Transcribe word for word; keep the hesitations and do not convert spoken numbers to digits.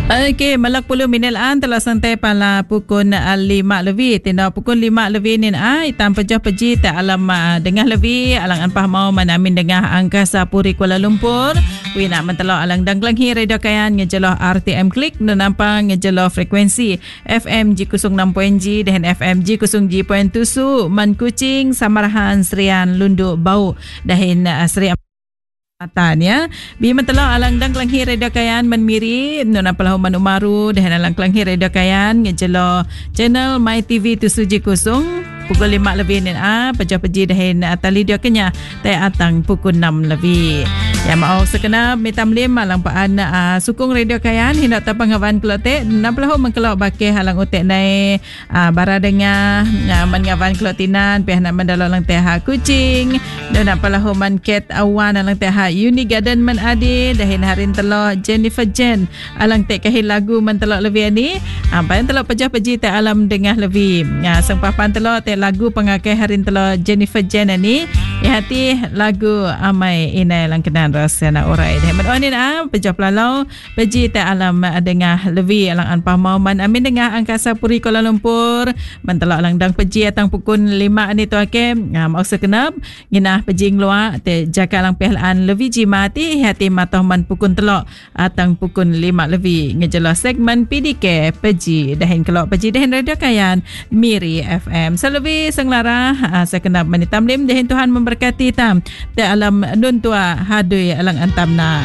Okey, malak puluh minit an telah santai pala pukul lima lebih. Tenda pukul lima lebih ni ah itam pejah peji tak alam uh, dengah lebih alang anpah mau manamin dengah Angkasa Puri Kuala Lumpur. Wi nak mentelok alang dangklanghi radio kayan ngejeloh R T M klik menampang ngejeloh frekuensi F M G kosong enam poin G dan F M G kosong G poin tujuh Man Kuching Samarahan Serian Lunduk Bau dahin uh, Serian Atan ya. Bi mentelok alang dang kelanghi radio kayan menmiri nona pelahu man umaru dan alang kelanghi radio kayan ngejelo channel My T V tujuh G kosong pukul lima lebih ni ah pejah peji dahin tali dia kenya tai atang pukul enam lebih. Ya mau sekenap mitam lim alang paan uh, sukung radio kayan hendak tapang awan kelote na pelahu mengkelok bakeh halang utek nai uh, baradengah uh, mengawan kelotinan pihak nak mendalok lang teh kucing dan nak pelahu man ket awan alang teh Uni Garden man adi dahin harin telok Jennifer Jen alang tek kahil lagu man telok lebih ni apa yang telok pejah peji tek alam dengah lebih ya sang papan telok tek lagu pengakai harin telok Jennifer Jen ni ya hati lagu amai inai lang kenan rasa nak orai dah men onin ah pejah pelalau peji tek alam dengah lebih alang anpah mau man amin dengah Angkasa Puri Kuala Lumpur man telok alang dang peji atang pukul lima ni tu ake ngam mau sekenap ginah peji ngluak tek jaka alang pihlaan lebih jimati hati matah man pukul telok atang pukul lima lebih ngejelas segmen P D K peji dahin kelok peji dahin radio kayan Miri F M selebih senglara uh, sekenap menitam lim dahin Tuhan memberkati tam te alam nun tua hadui alang antamna